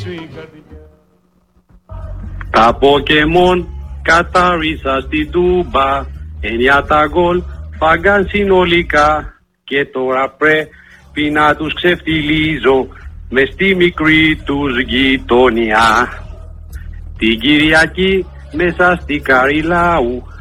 σου η καρδιά. Τα Ποκεμόν κατάρισα στην Τούμπα, 9 τα γκολ φάγκαν συνολικά και τώρα πρέπει να τους ξεφτιλίζω μες στη μικρή τους γειτονιά. Την Κυριακή μέσα στη Καριλάου